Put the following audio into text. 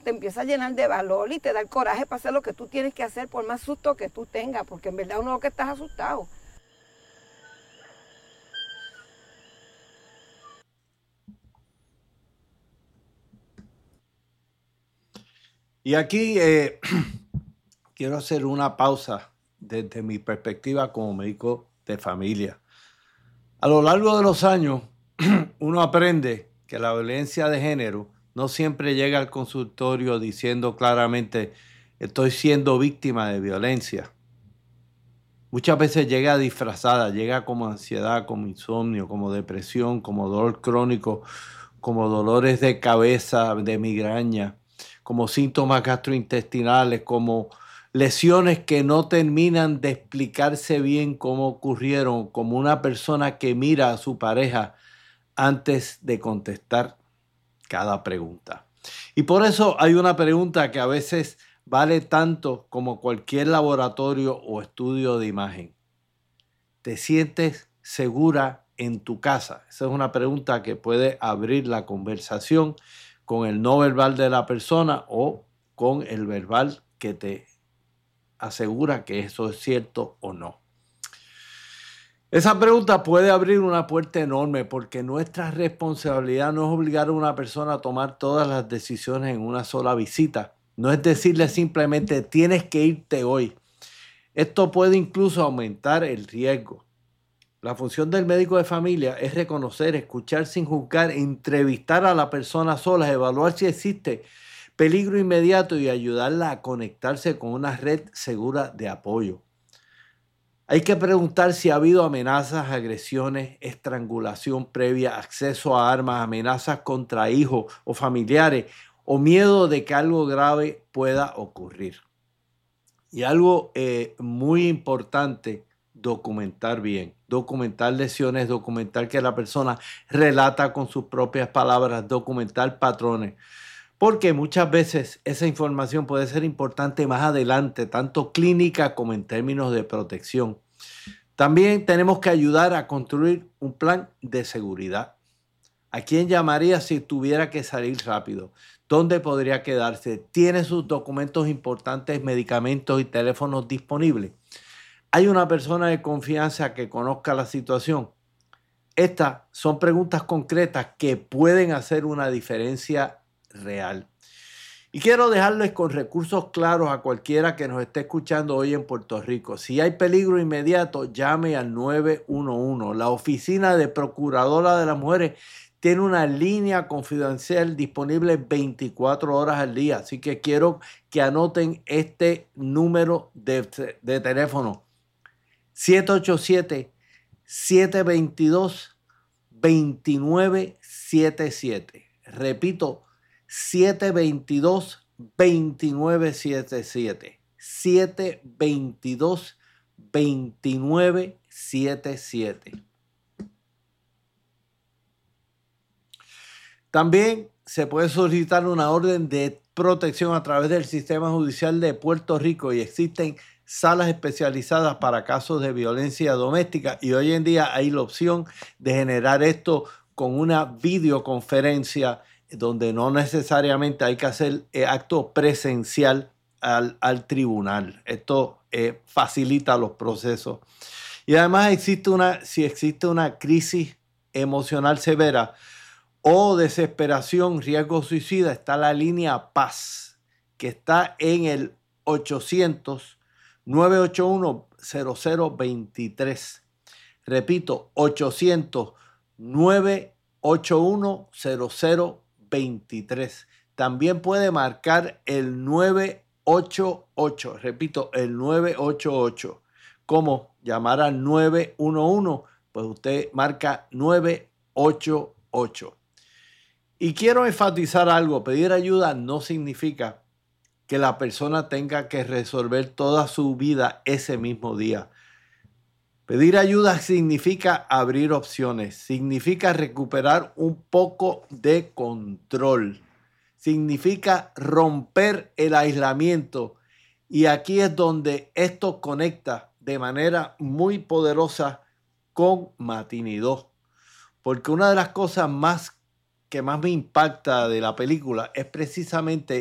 te empieza a llenar de valor y te da el coraje para hacer lo que tú tienes que hacer por más susto que tú tengas, porque en verdad uno lo que estás asustado. Y aquí quiero hacer una pausa desde mi perspectiva como médico de familia. A lo largo de los años, uno aprende que la violencia de género no siempre llega al consultorio diciendo claramente estoy siendo víctima de violencia. Muchas veces llega disfrazada, llega como ansiedad, como insomnio, como depresión, como dolor crónico, como dolores de cabeza, de migraña, como síntomas gastrointestinales, como lesiones que no terminan de explicarse bien cómo ocurrieron, como una persona que mira a su pareja antes de contestar cada pregunta. Y por eso hay una pregunta que a veces vale tanto como cualquier laboratorio o estudio de imagen. ¿Te sientes segura en tu casa? Esa es una pregunta que puede abrir la conversación con el no verbal de la persona o con el verbal que te asegura que eso es cierto o no. Esa pregunta puede abrir una puerta enorme porque nuestra responsabilidad no es obligar a una persona a tomar todas las decisiones en una sola visita. No es decirle simplemente tienes que irte hoy. Esto puede incluso aumentar el riesgo. La función del médico de familia es reconocer, escuchar sin juzgar, entrevistar a la persona sola, evaluar si existe peligro inmediato y ayudarla a conectarse con una red segura de apoyo. Hay que preguntar si ha habido amenazas, agresiones, estrangulación previa, acceso a armas, amenazas contra hijos o familiares o miedo de que algo grave pueda ocurrir. Y algo muy importante, documentar bien, documentar lesiones, documentar que la persona relata con sus propias palabras, documentar patrones. Porque muchas veces esa información puede ser importante más adelante, tanto clínica como en términos de protección. También tenemos que ayudar a construir un plan de seguridad. ¿A quién llamaría si tuviera que salir rápido? ¿Dónde podría quedarse? ¿Tiene sus documentos importantes, medicamentos y teléfonos disponibles? ¿Hay una persona de confianza que conozca la situación? Estas son preguntas concretas que pueden hacer una diferencia real. Y quiero dejarles con recursos claros a cualquiera que nos esté escuchando hoy en Puerto Rico. Si hay peligro inmediato, llame al 911. La Oficina de Procuradora de las Mujeres tiene una línea confidencial disponible 24 horas al día. Así que quiero que anoten este número de teléfono. 787-722-2977. Repito, 722-2977. 722-2977. También se puede solicitar una orden de protección a través del sistema judicial de Puerto Rico y existen salas especializadas para casos de violencia doméstica y hoy en día hay la opción de generar esto con una videoconferencia donde no necesariamente hay que hacer acto presencial al tribunal. Esto facilita los procesos. Y además si existe una crisis emocional severa o desesperación, riesgo suicida, está la línea Paz, que está en el 800-981-0023. Repito, 800-981-0023. También puede marcar el 988. Repito, el 988. ¿Cómo llamar al 911? Pues usted marca 988. Y quiero enfatizar algo, pedir ayuda no significa que la persona tenga que resolver toda su vida ese mismo día. Pedir ayuda significa abrir opciones, significa recuperar un poco de control, significa romper el aislamiento. Y aquí es donde esto conecta de manera muy poderosa con Matini 2. Porque una de las cosas que más me impacta de la película es precisamente